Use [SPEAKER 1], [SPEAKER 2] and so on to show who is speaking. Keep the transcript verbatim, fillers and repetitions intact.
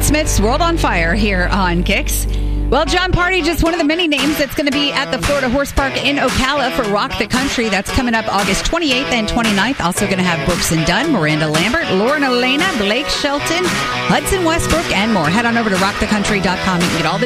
[SPEAKER 1] Smith's World on Fire here on Kicks. Well, John Party, just one of the many names that's going to be at the Florida Horse Park in Ocala for Rock the Country. That's coming up August twenty-eighth and twenty-ninth. Also going to have Brooks and Dunn, Miranda Lambert, Lauren Elena, Blake Shelton, Hudson Westbrook, and more. Head on over to rock the country dot com. You can get all the